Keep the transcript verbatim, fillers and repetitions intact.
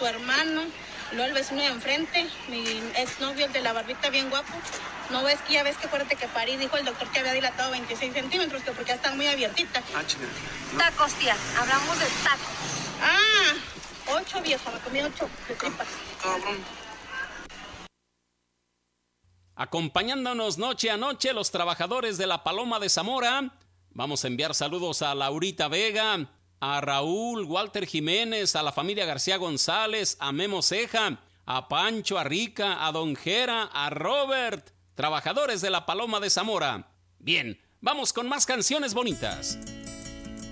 tu hermano, luego el vecino de enfrente, mi exnovio, el de la barbita bien guapo. No ves que ya ves que acuérdate que parí, dijo el doctor que había dilatado veintiséis centímetros, que porque ya están muy abiertitas. Ah, chica. No. Tacos, tía, hablamos de tacos. Ah, ocho, viejo, me comí ocho de tripas. Cabrón. Acompañándonos noche a noche los trabajadores de la Paloma de Zamora, vamos a enviar saludos a Laurita Vega, a Raúl, Walter Jiménez, a la familia García González, a Memo Ceja, a Pancho, a Rica, a Don Jera, a Robert, trabajadores de la Paloma de Zamora. Bien, vamos con más canciones bonitas.